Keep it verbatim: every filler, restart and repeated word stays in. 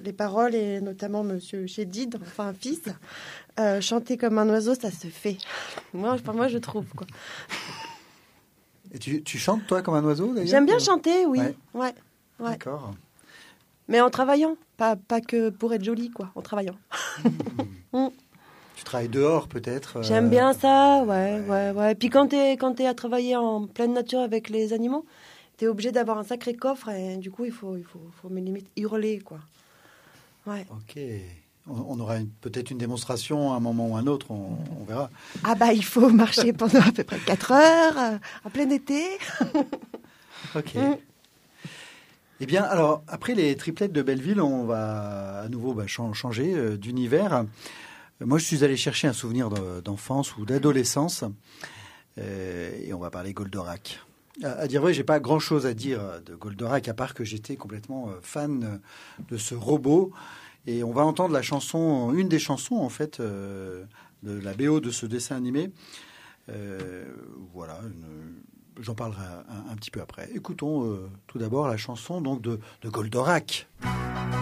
les paroles, et notamment Monsieur Chédid, enfin un fils, euh, chanter comme un oiseau, ça se fait. Moi, enfin, moi je trouve, quoi. Et tu, tu chantes, toi, comme un oiseau, d'ailleurs? J'aime bien chanter, oui. Ouais. Ouais. Ouais. D'accord. Mais en travaillant, pas, pas que pour être jolie, quoi, en travaillant. Mmh. Tu travailles dehors, peut-être? euh... J'aime bien ça, ouais, ouais, ouais. ouais. Puis quand t'es, quand t'es à travailler en pleine nature avec les animaux, t'es obligé d'avoir un sacré coffre, et du coup, il faut, il faut, faut mais limite hurler, quoi. Ouais. Ok. On aura une, peut-être une démonstration à un moment ou à un autre, on, on verra. Ah bah, il faut marcher pendant à peu près quatre heures, euh, en plein été. Ok. Mm. Eh bien, alors, après les triplettes de Belleville, on va à nouveau bah, changer euh, d'univers. Moi, je suis allé chercher un souvenir de, d'enfance ou d'adolescence, euh, et on va parler Goldorak. À, à dire vrai, j'ai pas grand-chose à dire de Goldorak, à part que j'étais complètement euh, fan de ce robot. Et on va entendre la chanson, une des chansons en fait euh, de la B O de ce dessin animé. Euh, voilà, une, j'en parlerai un, un petit peu après. Écoutons euh, tout d'abord la chanson donc de, de Goldorak.